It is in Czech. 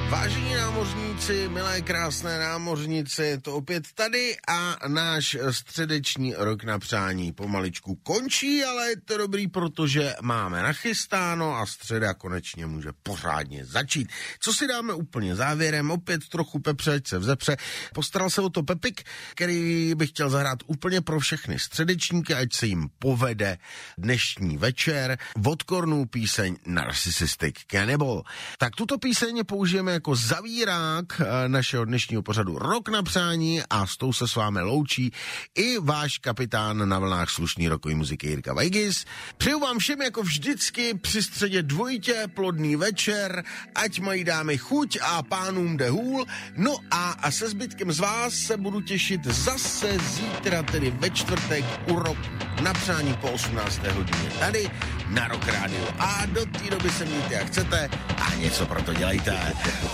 Vážení námořníci, milé krásné námořnice, je to opět tady a náš středeční rok na přání pomaličku končí, ale je to dobrý, protože máme nachystáno a středa konečně může pořádně začít. Co si dáme úplně závěrem, opět trochu pepře, ať se vzepře. Postaral se o to Pepik, který bych chtěl zahrát úplně pro všechny středečníky, ať se jim povede dnešní večer. Od Kornů píseň Narcissistic Cannibal. Tak tuto píseň použijeme jako zavírák našeho dnešního pořadu Rok na přání a s tou se s vámi loučí i váš kapitán na vlnách slušný rokový muziky Jirka Vajgis. Přeju vám všem jako vždycky při středě dvojitě plodný večer, ať mají dámy chuť a pánům jde hůl. No a se zbytkem z vás se budu těšit zase zítra, tedy ve čtvrtek u Rok na přání po 18. hodině tady na Rock Radio. A do té doby se mějte jak chcete a něco pro to dělejte.